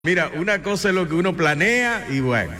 Mira, una cosa es lo que uno planea y bueno.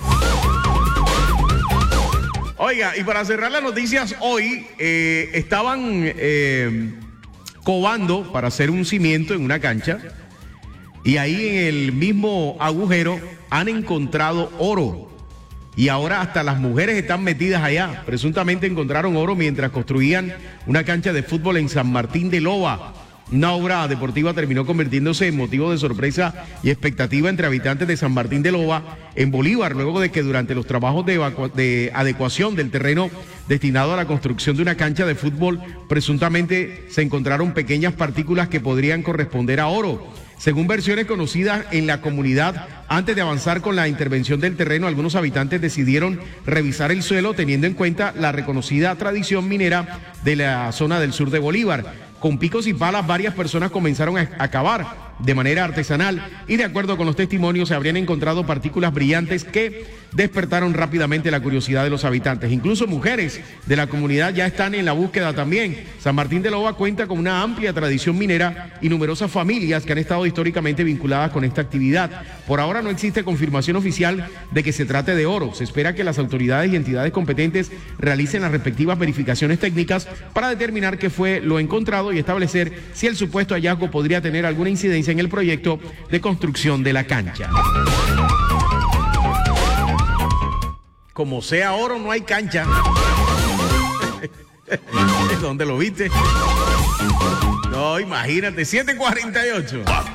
Oiga, y para cerrar las noticias, hoy estaban covando para hacer un cimiento en una cancha y ahí en el mismo agujero han encontrado oro. Y ahora hasta las mujeres están metidas allá. Presuntamente encontraron oro mientras construían una cancha de fútbol en San Martín de Loba. Una obra deportiva terminó convirtiéndose en motivo de sorpresa y expectativa entre habitantes de San Martín de Loba en Bolívar, luego de que durante los trabajos de adecuación del terreno destinado a la construcción de una cancha de fútbol, presuntamente se encontraron pequeñas partículas que podrían corresponder a oro. Según versiones conocidas en la comunidad, antes de avanzar con la intervención del terreno, algunos habitantes decidieron revisar el suelo teniendo en cuenta la reconocida tradición minera de la zona del sur de Bolívar. Con picos y palas, varias personas comenzaron a cavar de manera artesanal y de acuerdo con los testimonios se habrían encontrado partículas brillantes que despertaron rápidamente la curiosidad de los habitantes. Incluso mujeres de la comunidad ya están en la búsqueda también. San Martín de Loba cuenta con una amplia tradición minera y numerosas familias que han estado históricamente vinculadas con esta actividad. Por ahora no existe confirmación oficial de que se trate de oro. Se espera que las autoridades y entidades competentes realicen las respectivas verificaciones técnicas para determinar qué fue lo encontrado y establecer si el supuesto hallazgo podría tener alguna incidencia en el proyecto de construcción de la cancha. Como sea oro, no hay cancha. ¿Dónde lo viste? No, imagínate, 7:48.